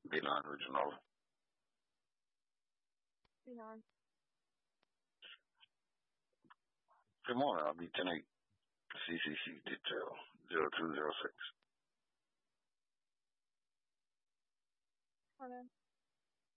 B9 original. B9. Good morning. I'll be 10-8. CCC detail 0206. Hello.